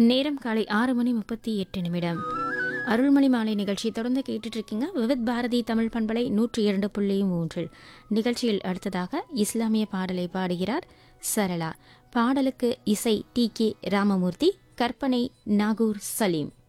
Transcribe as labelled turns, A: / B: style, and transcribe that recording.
A: நேரம் காலை 6:38. அருள்மணி மாலை நிகழ்ச்சி தொடர்ந்து கேட்டுட்டு இருக்கீங்க. விவித் பாரதி தமிழ் பண்பலை 102.3 நிகழ்ச்சியில் அடுத்ததாக இஸ்லாமிய பாடலை பாடுகிறார் சரளா. பாடலுக்கு இசை டி.கே. ராமமூர்த்தி, கற்பனை நாகூர் சலீம்.